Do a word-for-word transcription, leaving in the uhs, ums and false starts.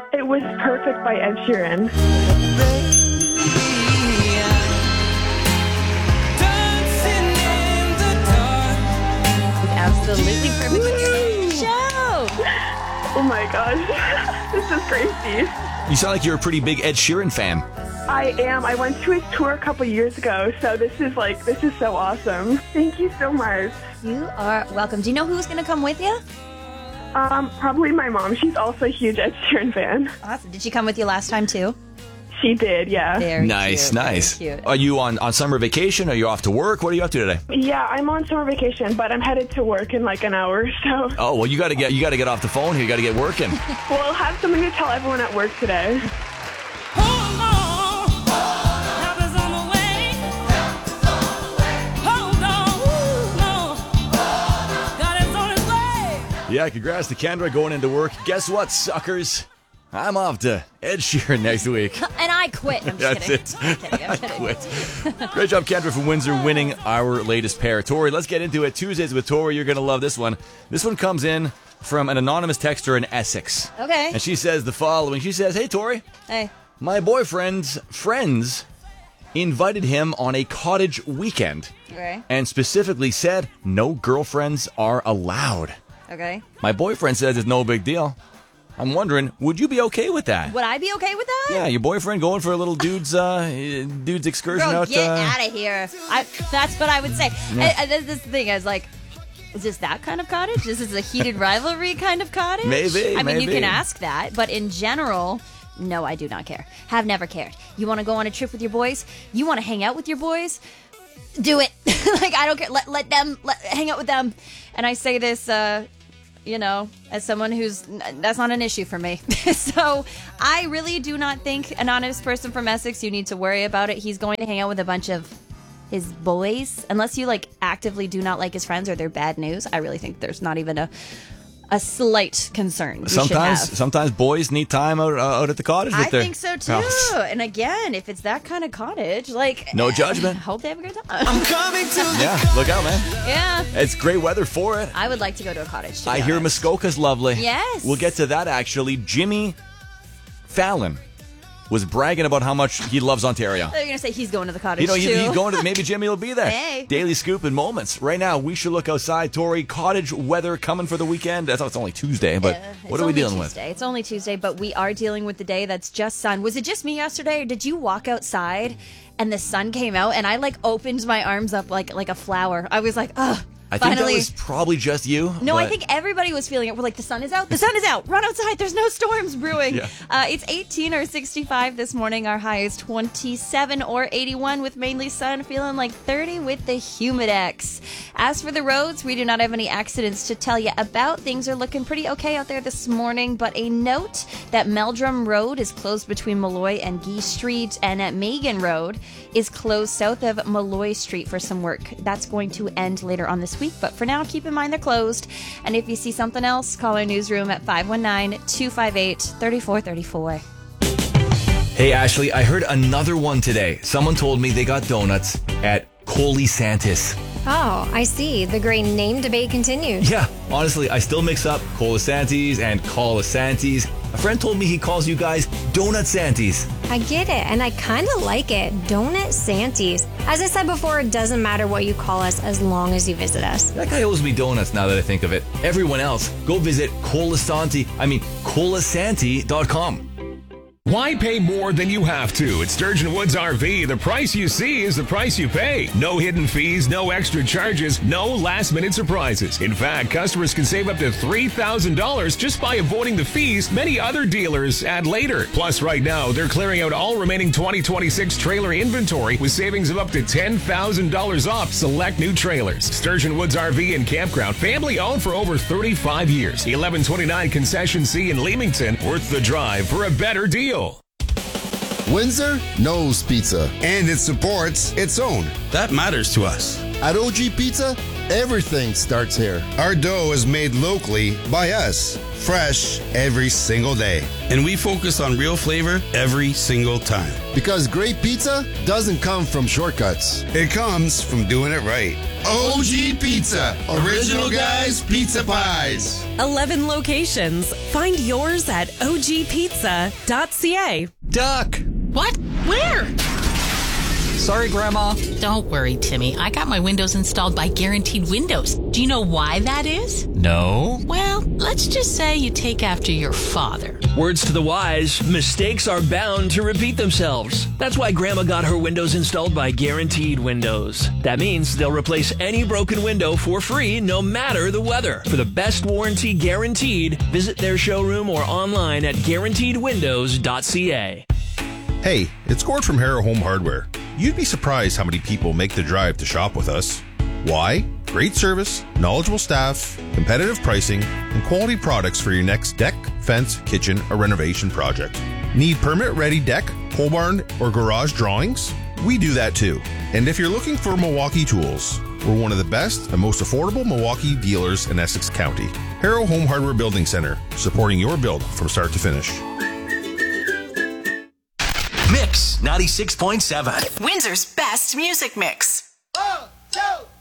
It was Perfect by Ed Sheeran. Absolutely perfect with your show. Oh my gosh, this is crazy. You sound like you're a pretty big Ed Sheeran fan. I am. I went to his tour a couple years ago, so this is like, this is so awesome. Thank you so much. You are welcome. Do you know who's going to come with you? Um, probably my mom. She's also a huge Ed Sheeran fan. Awesome. Did she come with you last time too? She did, yeah. Very nice, cute, nice. very cute. Are you on, on summer vacation? Are you off to work? What are you up to today? Yeah, I'm on summer vacation, but I'm headed to work in like an hour, so. Oh, well, you got to get you got to get off the phone here. You got to get working. Well, I'll have something to tell everyone at work today. Yeah, congrats to Kendra going into work. Guess what, suckers? I'm off to Ed Sheeran next week. And I quit. I'm just That's kidding. it. I'm kidding. I'm I kidding. quit. Great job, Kendra from Windsor, winning our latest pair. Tori, let's get into it. Tuesdays with Tori. You're going to love this one. This one comes in from an anonymous texter in Essex. Okay. And she says the following. She says, hey, Tori. Hey. My boyfriend's friends invited him on a cottage weekend. Okay. And specifically said no girlfriends are allowed. Okay. My boyfriend says it's no big deal. I'm wondering, would you be okay with that? Would I be okay with that? Yeah, your boyfriend going for a little dude's uh, dude's excursion Girl, out. get uh, out of here. I, that's what I would say. Yeah. And, and this thing is like, is this that kind of cottage? This is a heated rivalry kind of cottage? Maybe, I mean, you maybe. can ask that, but in general, no, I do not care. Have never cared. You want to go on a trip with your boys? You want to hang out with your boys? Do it. Like, I don't care. Let, let them, let, hang out with them. And I say this, uh, you know, as someone who's, that's not an issue for me. So I really do not think, anonymous person from Essex, you need to worry about it. He's going to hang out with a bunch of his boys. Unless you, like, actively do not like his friends or they're bad news, I really think there's not even a a slight concern you should Sometimes, have. sometimes boys need time out, uh, out at the cottage with I their think so too. pals. And again, if it's that kind of cottage, like, No judgment. I hope they have a good time. I'm coming to Yeah, look out, man. Yeah, It's great weather for it. I would like to go to a cottage. To be I hear honest. Muskoka's lovely. Yes. We'll get to that, actually. Jimmy Fallon was bragging about how much he loves Ontario. They're gonna say he's going to the cottage You know, he, too. he's going to, maybe Jimmy will be there. Hey. Daily Scoop in moments. Right now, we should look outside. Tori, cottage weather coming for the weekend. I thought it's only Tuesday, but Yeah, what it's are we only dealing Tuesday. It's only Tuesday, but we are dealing with the day that's just sun. Was it just me yesterday, or did you walk outside and the sun came out and I like opened my arms up like like a flower? I was like, oh, I think finally. that was probably just you. No, I but- think everybody was feeling it. We're like, the sun is out. The sun is out. Run outside. There's no storms brewing. Yeah. Uh, it's eighteen or sixty-five this morning. Our high is twenty-seven or eighty-one with mainly sun. Feeling like thirty with the Humidex. As for the roads, we do not have any accidents to tell you about. Things are looking pretty okay out there this morning. But a note that Meldrum Road is closed between Malloy and Gee Street, and at Megan Road is closed south of Malloy Street for some work. That's going to end later on this week, but for now, keep in mind they're closed. And if you see something else, call our newsroom at five one nine, two five eight, three four three four. Hey, Ashley, I heard another one today. Someone told me they got donuts at Coley Santis. Oh, I see. The great name debate continues. Yeah, honestly, I still mix up Colasantis and Colasantis. A friend told me he calls you guys Donut Santis. I get it, and I kind of like it. Donut Santis. As I said before, it doesn't matter what you call us as long as you visit us. That guy owes me donuts now that I think of it. Everyone else, go visit Colasanti, I mean, colasanti dot com. Why pay more than you have to? At Sturgeon Woods R V, the price you see is the price you pay. No hidden fees, no extra charges, no last-minute surprises. In fact, customers can save up to three thousand dollars just by avoiding the fees many other dealers add later. Plus, right now, they're clearing out all remaining twenty twenty-six trailer inventory with savings of up to ten thousand dollars off select new trailers. Sturgeon Woods R V and Campground, family-owned for over thirty-five years. eleven twenty-nine Concession C in Leamington, worth the drive for a better deal. Windsor knows pizza. And it supports its own. That matters to us. At O G Pizza, Everything starts here. Our dough is made locally by us, fresh every single day. And we focus on real flavor every single time. Because great pizza doesn't come from shortcuts. It comes from doing it right. O G Pizza, Original Guys Pizza Pies. eleven locations. Find yours at o g pizza dot c a. Duck! What? Where? Sorry, Grandma. Don't worry, Timmy. I got my windows installed by Guaranteed Windows. Do you know why that is? No. Well, let's just say you take after your father. Words to the wise, mistakes are bound to repeat themselves. That's why Grandma got her windows installed by Guaranteed Windows. That means they'll replace any broken window for free, no matter the weather. For the best warranty guaranteed, visit their showroom or online at guaranteed windows dot c a. Hey, it's Gord from Harrow Home Hardware. You'd be surprised how many people make the drive to shop with us. Why? Great service, knowledgeable staff, competitive pricing, and quality products for your next deck, fence, kitchen, or renovation project. Need permit-ready deck, pole barn, or garage drawings? We do that too. And if you're looking for Milwaukee tools, we're one of the best and most affordable Milwaukee dealers in Essex County. Harrow Home Hardware Building Center, supporting your build from start to finish. Mix ninety-six point seven. Windsor's best music mix. One, two.